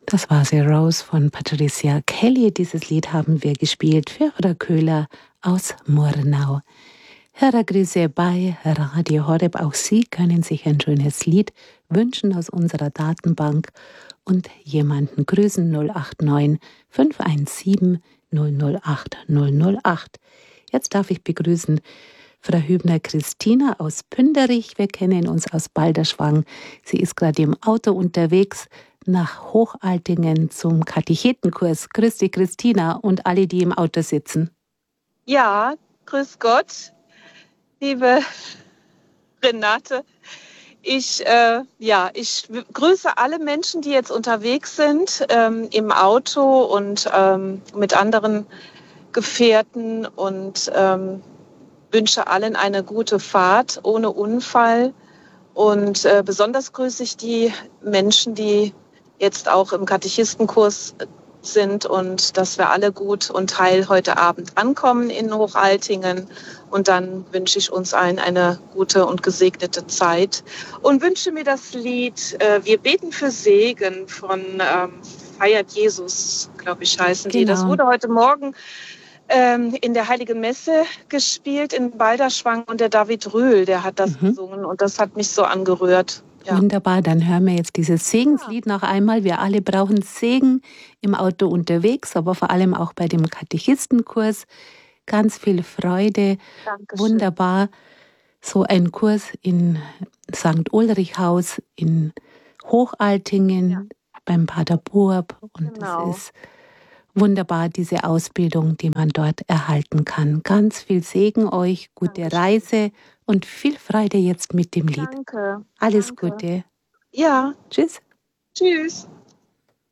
Das war The Rose von Patricia Kelly. Dieses Lied haben wir gespielt für Frau Köhler aus Murnau. Hörergrüße bei Radio Horeb. Auch Sie können sich ein schönes Lied wünschen aus unserer Datenbank und jemanden grüßen. 089 517 008 008. Jetzt darf ich begrüßen Frau Hübner Christina aus Pünderich. Wir kennen uns aus Balderschwang. Sie ist gerade im Auto unterwegs nach Hochaltingen zum Katechetenkurs. Grüß dich, Christina, und alle, die im Auto sitzen. Ja, grüß Gott, liebe Renate. Ich grüße alle Menschen, die jetzt unterwegs sind, im Auto und mit anderen Gefährten und wünsche allen eine gute Fahrt ohne Unfall. Und besonders grüße ich die Menschen, die jetzt auch im Katechistenkurs sind und dass wir alle gut und heil heute Abend ankommen in Hochaltingen. Und dann wünsche ich uns allen eine gute und gesegnete Zeit und wünsche mir das Lied Wir beten für Segen von Feiert Jesus, glaube ich, heißen die. Das wurde heute Morgen in der Heiligen Messe gespielt in Balderschwang und der David Rühl, der hat das gesungen und das hat mich so angerührt. Ja. Wunderbar, dann hören wir jetzt dieses Segenslied noch einmal. Wir alle brauchen Segen im Auto unterwegs, aber vor allem auch bei dem Katechistenkurs. Ganz viel Freude. Dankeschön. Wunderbar. So ein Kurs in St. Ulrichhaus in Hochaltingen beim Pater Burb. Und das ist wunderbar, diese Ausbildung, die man dort erhalten kann. Ganz viel Segen euch, gute Reise und viel Freude jetzt mit dem Lied. Danke. Alles Gute. Ja. Tschüss. Tschüss.